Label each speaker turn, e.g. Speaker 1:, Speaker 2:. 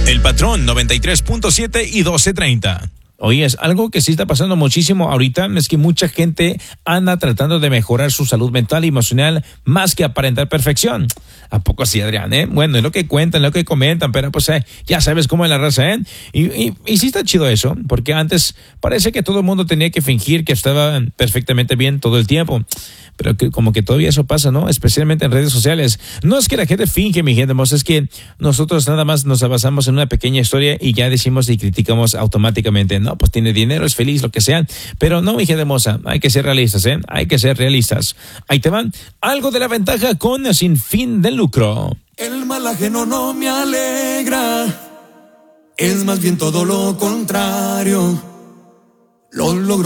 Speaker 1: El Patrón 93.7 y 1230. Oye, es algo que sí está pasando muchísimo ahorita, es que mucha gente anda tratando de mejorar su salud mental y emocional más que aparentar perfección. ¿A poco así, Adrián, Bueno, es lo que cuentan, lo que comentan, pero pues ya sabes cómo es la raza, Y sí está chido eso, porque antes parece que todo el mundo tenía que fingir que estaba perfectamente bien todo el tiempo. Pero que como que todavía eso pasa, ¿no? Especialmente en redes sociales. No es que la gente finge, mi gente, es que nosotros nada más nos basamos en una pequeña historia y ya decimos y criticamos automáticamente. No, pues tiene dinero, es feliz, lo que sea. Pero no, mi gente hermosa, hay que ser realistas, Hay que ser realistas. Ahí te van algo de la ventaja con sin fin de lucro.
Speaker 2: El mal ajeno no me alegra, es más bien todo lo contrario. Los logros